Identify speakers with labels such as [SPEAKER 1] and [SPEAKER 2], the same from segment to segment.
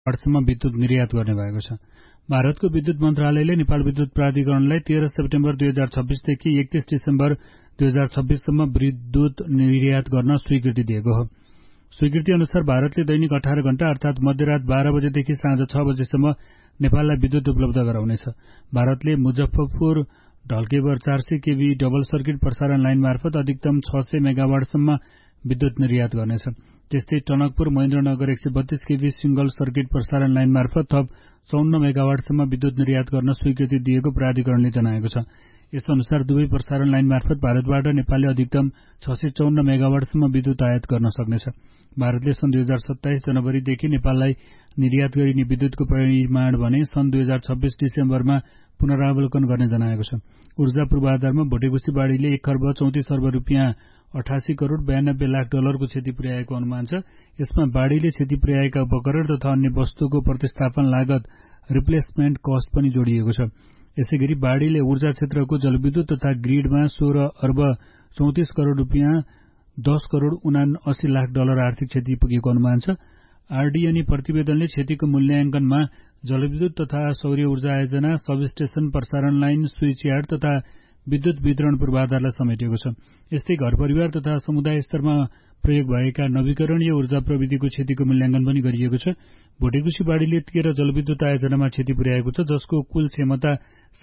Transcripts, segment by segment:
[SPEAKER 1] मेगावाटसम्म विद्युत निर्यात गर्ने भएको छ। भारतको विद्युत मन्त्रालयले नेपाल विद्युत प्राधिकरणलाई 13 सेप्टेम्बर 2026 देखि 31 डिसेम्बर 2026 सम्म विद्युत निर्यात गर्न स्वीकृति दिएको हो। स्वीकृति अनुसार भारतले दैनिक 18 घण्टा अर्थात मध्यरात 12 बजेदेखि साँझ 6 बजेसम्म नेपाललाई विद्युत उपलब्ध गराउनेछ। भारतले मुजफ्फरपुर ढल्केवर 400 केभी डबल सर्किट प्रसारण लाइन मार्फत अधिकतम 600 मेगावाटसम्म विद्युत निर्यात गर्नेछ। त्यस्तै टनकपुर महेन्द्रनगर 132 केभी सिंगल सर्किट प्रसारण लाइन मार्फत थप 54 मेगावाटसम्म विद्युत निर्यात गर्न स्वीकृति दिएको प्राधिकरणले जनाएको छ। यस अनुसार दुवै प्रसारण लाइन मार्फत भारतबाट नेपालले अधिकतम 654 मेगावाटसम्म विद्युत आयात गर्न सक्नेछ। भारतले सन् 2027 जनवरीदेखि नेपाललाई निर्यात गरिने विद्युतको परिमाण भने सन् 2026 डिसेम्बरमा पुनरावलोकन गर्ने जनाएको छ। ऊर्जा पूर्वाधारमा भोटेगुसी बाढीले 1 खर्ब 34 अर्ब रुपियाँ 88 करोड 92 लाख डलरको क्षति पुर्याएको अनुमान छ। यसमा बाढीले क्षति पुर्याएका उपकरण तथा अन्य वस्तुको प्रतिस्थापन लागत रिप्लेसमेन्ट कस्ट पनि जोडिएको छ। यसैगरी बाढीले ऊर्जा क्षेत्रको जलविद्युत तथा ग्रिडमा 16 अर्ब 34 करोड रुपियाँ 10 करोड 79 लाख डलर आर्थिक क्षति पुगेको अनुमान छ। आरडीएनी प्रतिवेदनले क्षतिको मूल्याङ्कनमा जलविद्युत तथा सौर्य ऊर्जा आयोजना, सबस्टेशन, प्रसारण लाइन, स्विच यार्ड तथा विद्युत वितरण पूर्वाधारलाई समेटेको छ। यस्तै घर परिवार तथा समुदाय स्तरमा प्रयोग भएका नवीकरणीय ऊर्जा प्रविधिको क्षतिको मूल्याङ्कन पनि गरिएको छ। भोटेगुसी बाढीले 13 जलविद्युत आयोजनामा क्षति पुर्याएको छ, जसको कुल क्षमता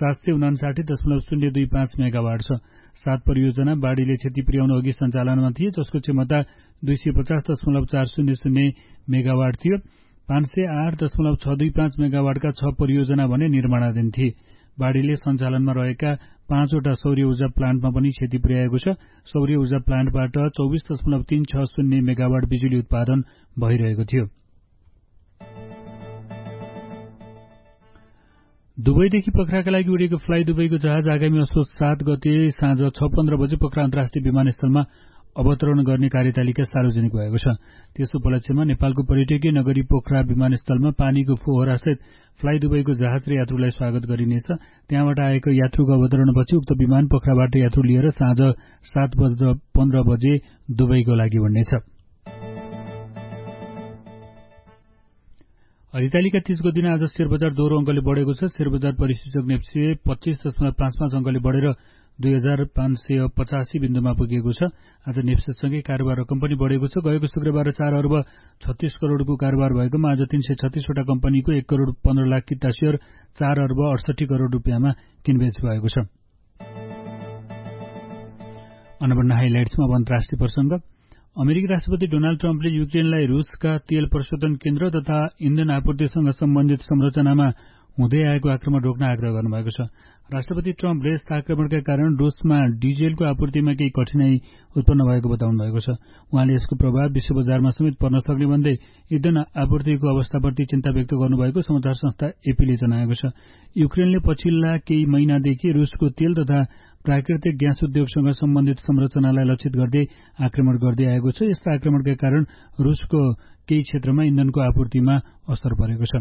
[SPEAKER 1] 759.025 मेगावाट छ। 7 परियोजना बाढीले क्षति पुर्याउन अघि सञ्चालनमा थिए, जसको क्षमता 250.400 मेगावाट थियो। 508.625 मेगावाटका 6 परियोजना भने निर्माणाधीन थिए। बाढीले सञ्चालनमा रहेका 5 वटा सौर्य ऊर्जा प्लान्टमा पनि क्षति पुर्याएको छ। सौर्य ऊर्जा प्लान्टबाट 24.360 मेगावाट बिजुली उत्पादन भइरहेको थियो। दुबईदेखि पोखराका लागि उडेको फ्लाइ दुबईको जहाज आगामी असोज 7 गते साँझ 6:15 बजे पोखरा अन्तर्राष्ट्रिय विमानस्थलमा अवतरण गर्ने कार्यतालिका सार्वजनिक भएको छ। त्यस उपलक्ष्यमा नेपालको पर्यटकीय नगरी पोखरा विमानस्थलमा पानीको फोहरासहित फ्लाइ दुबईको जहाज र यात्रुलाई स्वागत गरिनेछ। त्यहाँबाट आएको यात्रुको अवतरणपछि उक्त विमान पोखराबाट यात्रु लिएर साँझ 7:15 बजे दुबईको लागि उड्नेछ। हरितालिका 30 गते दिन आज शेयरबजार दोहोरो अङ्कले बढेको छ। शेयरबजार परिसूचक नेप्से 25.55 अङ्कले बढेर 2585 बिन्दुमा पुगेको छ। आज नेप्सेसँगै कारोबार रकम पनि बढेको छ। गएको शुक्रबार 4 अर्ब 36 करोडको कारोबार भएकोमा आज 336 वटा कम्पनीको 1 करोड 15 लाख किता शेयर 4 अर्ब 68 करोड रुपियाँमा किनबेच भएको छ। अन्नपूर्ण हाइलाइट्समा अब अन्तर्राष्ट्रिय प्रसंग। अमेरिकी राष्ट्रपति डोनाल्ड ट्रम्पले युक्रेनलाई रूसका तेल प्रशोधन केन्द्र तथा इन्धन आपूर्तिसँग सम्बन्धित संरचनामा हुँदै आएको आक्रमण रोक्न आग्रह गर्नुभएको छ। राष्ट्रपति ट्रम्पले यस्ता आक्रमणका कारण रूसमा डिजेलको आपूर्तिमा केही कठिनाई उत्पन्न भएको बताउनु भएको छ। उहाँले यसको प्रभाव विश्व बजारमा समेत पर्न सक्ने भन्दै इन्धन आपूर्तिको अवस्थाप्रति चिन्ता व्यक्त गर्नुभएको समाचार संस्था एपीले जनाएको छ। युक्रेनले पछिल्ला केही महिनादेखि रूसको तेल तथा प्राकृतिक ग्यास उद्योगसँग सम्बन्धित संरचनालाई लक्षित गर्दै आक्रमण गर्दै आएको छ। यस्ता आक्रमणका कारण रूसको केही क्षेत्रमा इन्धनको आपूर्तिमा असर परेको छ।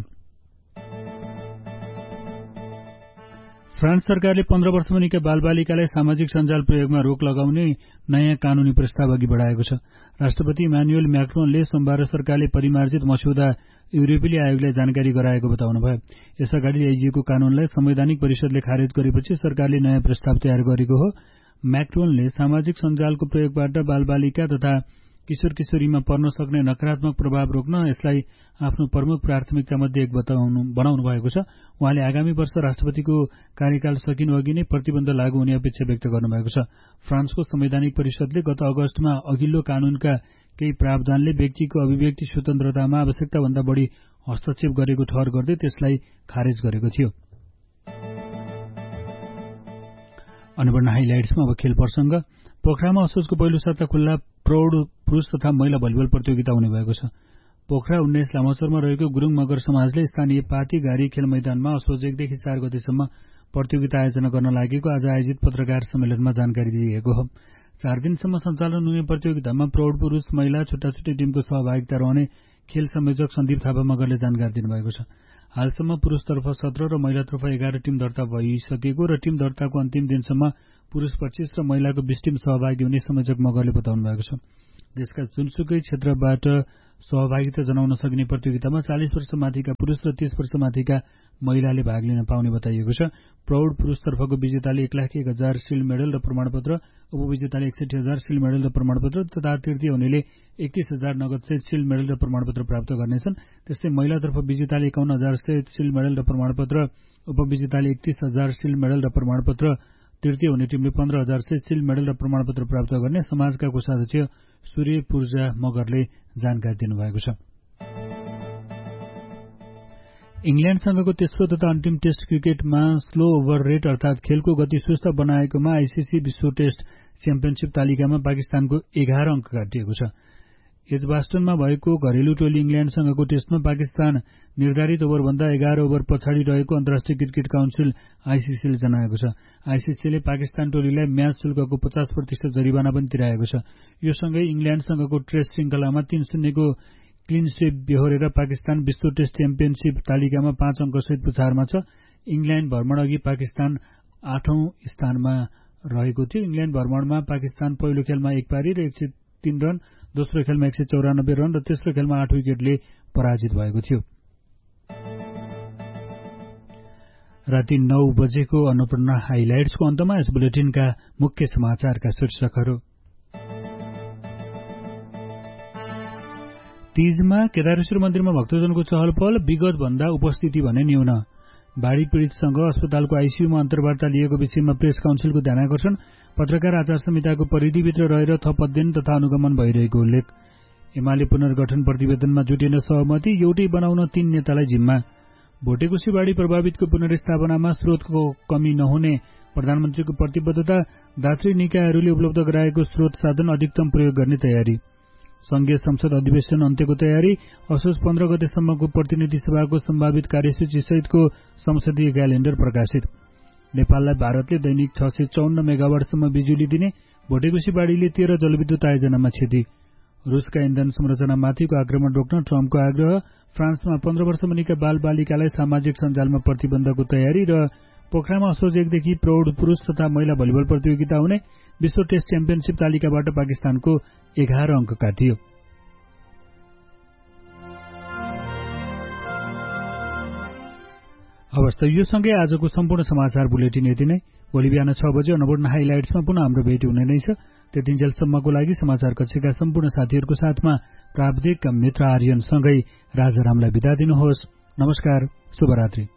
[SPEAKER 1] फ्रान्स सरकारले 15 वर्ष मुनिका बालबालिकालाई सामाजिक सञ्जाल प्रयोगमा रोक लगाउने नयाँ कानूनी प्रस्ताव अघि बढाएको छ। राष्ट्रपति इमानुएल म्याक्रोनले सोमबार सरकारले परिमार्जित मस्यौदा युरोपेली आयोगलाई जानकारी गराएको बताउनुभयो। यसअगाडि ल्याइएको कानूनलाई संवैधानिक परिषदले खारेज गरेपछि सरकारले नयाँ प्रस्ताव तयार गरेको हो। म्याक्रोनले सामाजिक सञ्जालको प्रयोगबाट बालबालिका तथा किशोर किशोरीमा पर्न सक्ने नकारात्मक प्रभाव रोक्न यसलाई आफ्नो प्रमुख प्राथमिकता मध्ये एक बनाउनु भएको छ। उहाँले आगामी वर्ष राष्ट्रपतिको कार्यकाल सकिनु अघि नै प्रतिबन्ध लागू हुने अपेक्षा व्यक्त गर्नुभएको छ। फ्रान्सको संवैधानिक परिषदले गत अगस्तमा अघिल्लो कानूनका केही प्रावधानले व्यक्तिको अभिव्यक्ति स्वतन्त्रतामा आवश्यकताभन्दा बढी हस्तक्षेप गरेको ठहर गर्दै त्यसलाई खारेज गरेको थियो। अन्नपूर्ण हाइलाइट्समा अब खेल प्रसंग। पोखरामा असोजको पहिलो साता खुल्ला प्रौढ पुरुष तथा महिला भलिबल प्रतियोगिता हुने भएको छ। पोखरा 19 लामोचरमा रहेको गुरुङ मगर समाजले स्थानीय पातीघारी खेल मैदानमा असोज 1 देखि 4 गतेसम्म प्रतियोगिता आयोजना गर्न लागेको आज आयोजित पत्रकार सम्मेलनमा जानकारी दिएको हो। 4 दिनसम्म सञ्चालन हुने प्रतियोगितामा प्रौढ पुरुष महिला छुट्टा छुट्टै टिमको सहभागिता रहने खेल संयोजक सन्दीप थापा मगरले जानकारी दिनुभएको छ। हालसम्म पुरुषतर्फ 17 र महिलातर्फ 11 टिम दर्ता भइसकेको र टिम दर्ताको अन्तिम दिनसम्म पुरुष 25 र महिलाको 20 टिम सहभागी हुने संयोजक मगरले बताउनु भएको छ। देशका जुनसुकै क्षेत्रबाट सहभागिता जनाउन सक्ने प्रतियोगितामा 40 वर्षमाथिका पुरुष र 30 वर्षमाथिका महिलाले भाग लिन पाउने बताइएको छ। प्रौढ पुरुषतर्फको विजेताले 1,01,000 सिल्ड मेडल र प्रमाणपत्र, उपविजेताले 61,000 सिल्ड मेडल र प्रमाणपत्र तथा तृतीय हुनेले 31,000 नगदसहित सिल्ड मेडल र प्रमाणपत्र प्राप्त गर्नेछन्। त्यस्तै महिलातर्फ विजेताले 51,000 सहित सिल्ड मेडल र प्रमाणपत्र, उपविजेताले 31,000 सिल्ड मेडल र प्रमाणपत्र, तृतीय हुने टिमले 15,000 सहित सिल्ड मेडल र प्रमाणपत्र प्राप्त गर्ने समाजका कोषाध्यक्ष सूर्य पूर्जा मगरले जानकारी दिनुभएको छ। इंग्ल्याण्डसँगको तेस्रो तथा अन्तिम टेस्ट क्रिकेटमा स्लो ओभर रेट अर्थात खेलको गति सुस्त बनाएकोमा आईसीसी विश्व टेस्ट च्याम्पियनशीप तालिकामा पाकिस्तानको 11 अंक काटिएको छ। एजबास्टनमा भएको घरेलु टोली इंग्ल्याण्डसँगको टेस्टमा पाकिस्तान निर्धारित ओभरभन्दा 11 ओभर पछाडि रहेको अन्तर्राष्ट्रिय क्रिकेट काउन्सिल आईसीसीले जनाएको छ। आईसीसीले पाकिस्तान टोलीलाई म्याच शुल्कको 50% जरिवाना पनि तिराएको छ। यो सँगै इंग्ल्याण्डसँगको टेस्ट श्रृंखलामा 3-0 को क्लीन स्वीप बेहोरेर पाकिस्तान विश्व टेस्ट च्याम्पियनशीप तालिकामा 5 अंकसहित पुछारमा छ। इंग्ल्याण्ड भ्रमण अघि पाकिस्तान 8औं स्थानमा रहेको थियो। इंग्ल्याण्ड भ्रमणमा पाकिस्तान पहिलो खेलमा 1 पारी र 103 रन, दोस्रो खेलमा 194 रन र तेस्रो खेलमा 8 विकेटले पराजित भएको थियो। राति 9 बजेको अन्नपूर्ण हाइलाइट्सको अन्तमा यस बुलेटिनका मुख्य समाचारका शीर्षकहरू। तीजमा केदारेश्वर मन्दिरमा भक्तजनको चहल पहल, विगत भन्दा उपस्थिति भने न्यून। बाढ़ी पीड़ितसँग अस्पतालको आईसीयूमा अन्तर्वार्ता लिएको विषयमा प्रेस काउन्सिलको ध्यानाकर्षण, पत्रकार आचार संहिताको परिधिभित्र रहेर थप अध्ययन तथा अनुगमन भइरहेको उल्लेख। एमाले पुनर्गठन प्रतिवेदनमा जुटेन सहमति, एउटै बनाउन 3 नेतालाई जिम्मा। भोटेकोशी बाढ़ी प्रभावितको पुनर्स्थापनामा स्रोतको कमी नहुने प्रधानमन्त्रीको प्रतिबद्धता, दात्री निकायहरूले उपलब्ध गराएको स्रोत साधन अधिकतम प्रयोग गर्ने तयारी। संघीय संसद अधिवेशन अन्त्यको तयारी, असोज 15 गतेसम्मको प्रतिनिधि सभाको सम्भावित कार्यसूची सहितको संसदीय क्यालेण्डर प्रकाशित। नेपाललाई भारतले दैनिक 654 मेगावाटसम्म बिजुली दिने, भोटेकोशी बाढ़ीले 13 जलविद्युत आयोजनामा क्षति। रूसका इन्धन संरचनामाथिको आक्रमण रोक्न ट्रम्पको आग्रह, फ्रान्समा 15 वर्ष मुनिका बालबालिकालाई सामाजिक सञ्जालमा प्रतिबन्धको तयारी र पोखरामा असोज 1 देखि प्रौढ पुरुष तथा महिला भलिबल प्रतियोगिता हुने, विश्व टेस्ट च्याम्पियनशीप तालिकाबाट पाकिस्तानको 11 अंक काटियो। अवस्था यो सँगै आजको सम्पूर्ण समाचार बुलेटिन यति नै। भोलि बिहान 6 बजे अन्नपूर्ण हाइलाइट्समा पुनः हाम्रो भेट हुने नै छ। त्यतिन्जेलसम्मको लागि समाचार कक्षका सम्पूर्ण साथीहरूको साथमा प्राविधिक मित्र आर्यनसँगै राजारामलाई बिदा दिनुहोस्। नमस्कार, शुभरात्रि।